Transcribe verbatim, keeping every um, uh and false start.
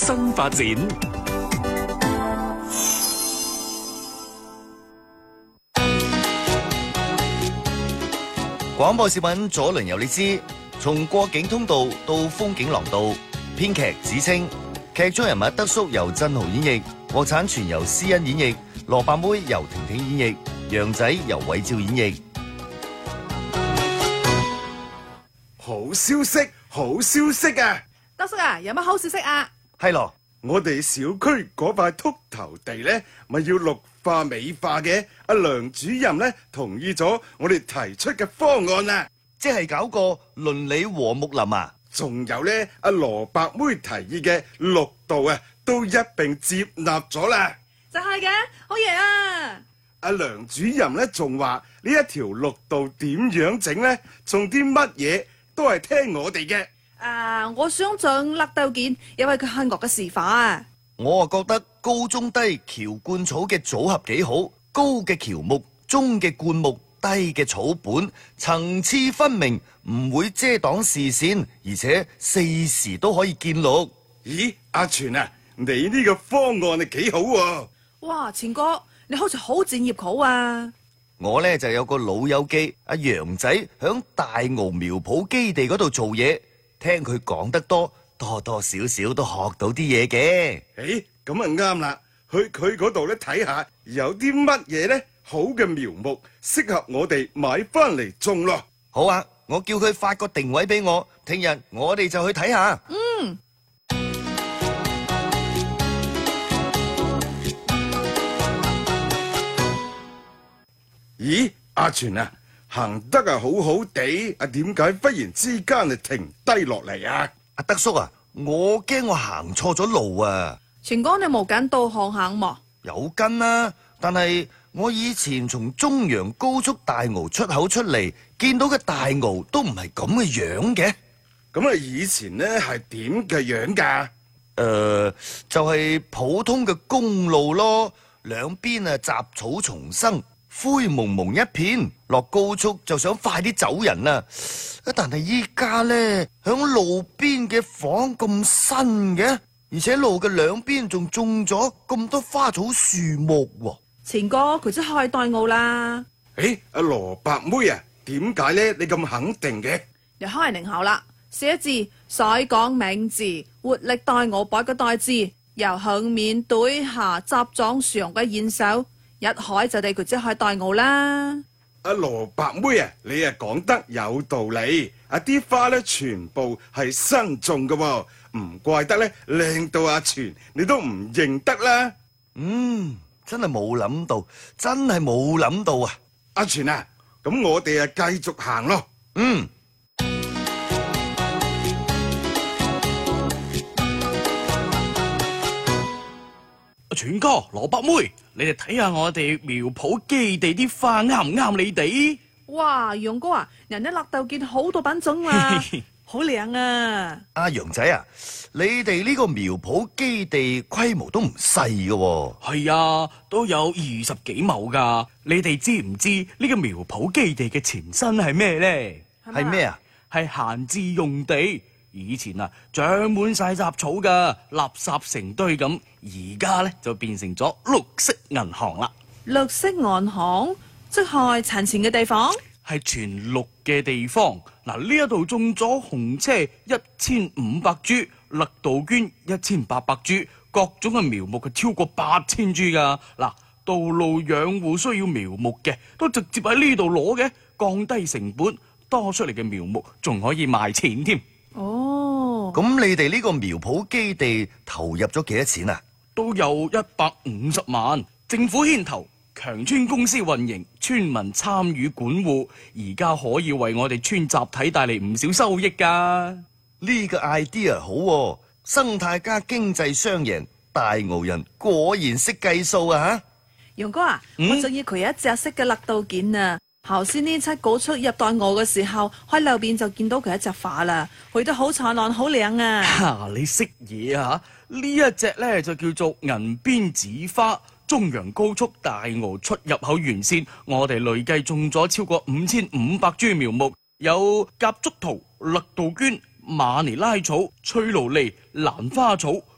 新發展。 廣播小品左鄰右里之從過境通道到風景廊道，編劇子清，劇中人物德叔由振豪演繹，國產全由施恩演繹，蘿蔔妹由婷婷演繹，楊仔由偉照演繹。 好消息，好消息啊！ 德叔啊，有乜好消息啊？ 係咯， 我哋小區嗰塊禿頭地呢，咪要綠化美化嘅。阿梁主任呢，同意咗我哋提出嘅方案啊， 即係搞個鄰里和睦林啊！ 仲有呢，阿蘿蔔妹提議嘅綠道啊，都一併接納咗啦。 就係嘅，好嘢啊！ 阿梁主任呢，仲話呢一條綠道點樣整呢？種啲乜嘢都係聽我哋嘅。 啊，我想像甩豆件，因為佢係我嘅示範啊。 我啊覺得高中低橋灌草嘅組合幾好，高嘅喬木，中嘅灌木，低嘅草本，層次分明，唔會遮擋視線，而且四時都可以見綠。 咦，阿全啊，你呢個方案係幾好喎？ 哇，錢哥，你好似好專業好啊！ 我呢就有個老友記阿楊仔響大鰲苗圃基地嗰度做嘢，聽佢講得多，多多少少都學到啲嘢嘅。 誒，咁啊啱啦，去佢嗰度咧睇下有啲乜嘢咧好嘅苗木適合我哋買翻嚟種咯。 好啊，我叫佢發個定位俾我，聽日我哋就去睇下。 嗯。 咦，阿全啊，行得啊好好地，啊點解忽然之間就停低落嚟啊？ 阿德叔啊，我驚我行錯咗路啊！ 全哥，你冇跟導航行嘛？ 有跟啊，但係我以前從中陽高速大鰲出口出嚟，見到嘅大鰲都唔係咁嘅樣嘅。 咁啊，以前呢係點嘅樣噶？ 誒、呃，就係、是、普通嘅公路咯，兩邊啊雜草叢生，灰蒙蒙一片，落高速就想快啲走人啦。但係依家呢，響路邊嘅房咁新嘅，而且路嘅兩邊仲種咗咁多花草樹木喎。 錢哥，佢真係大鰲啦。 誒，阿蘿蔔妹啊，點解呢？你咁肯定嘅？ 你開寧後啦，寫字細講名字，活力大鰲擺個大字，由後面對下集裝上嘅現手。一開就地佢即係大鰲啦！ 阿蘿蔔妹啊，你啊講得有道理。啊啲花咧全部係新種嘅，唔怪得咧靚到阿全你都唔認得啦。 嗯，真係冇諗到，真係冇諗到啊！ 阿全啊，咁我哋啊繼續行咯。 嗯。 全哥，蘿蔔妹，你哋睇下我哋苗圃基地啲花啱唔啱你哋？ 哇，楊哥啊，人哋甩豆件好多品種啊，好靚啊！ 阿楊仔啊，你哋呢個苗圃基地規模都唔細嘅。 係啊，都有二十幾畝噶。你哋知唔知呢個苗圃基地嘅前身係咩呢？ 係咩啊？ 係閒置用地。以前啊，長滿晒雜草噶，垃圾成堆咁。而家咧就變成咗綠色銀行啦。 綠色銀行即係產錢嘅地方， 係全綠嘅地方。嗱，呢一度種咗紅車一千五百株，簕杜鵑一千八百株，各種嘅苗木係超過八千株噶。嗱，道路養護需要苗木嘅，都直接喺呢度攞嘅，降低成本，多出嚟嘅苗木仲可以賣錢添。 哦， 咁你哋呢個苗圃基地投入咗幾多錢啊？ 都有一百五十萬，政府牽頭，強村公司運營，村民參與管護，而家可以為我哋村集體帶嚟唔少收益噶。 呢個 idea 好喎，生態加經濟雙贏，大鰲人果然識計數啊！吓， 楊哥啊， 嗯、 我仲要佢一隻色嘅簕杜鵑啊！頭先呢七稿出入大鰲嘅時候，喺路邊就見到佢一隻花啦，佢都好燦爛，好靚啊！ 哈、啊，你識嘢啊？呢一隻呢就叫做銀邊紫花，中陽高速大鰲出入口沿線，我哋累計種咗超過五千五百株苗木，有夾竹桃、簕杜鵑、馬尼拉草、翠盧利、蘭花草、